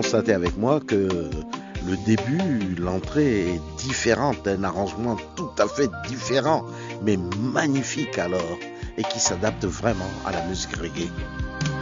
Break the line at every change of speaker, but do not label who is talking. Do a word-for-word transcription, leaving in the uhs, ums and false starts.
constater avec moi que le début, l'entrée est différente, un arrangement tout à fait différent, mais magnifique alors, et qui s'adapte vraiment à la musique reggae.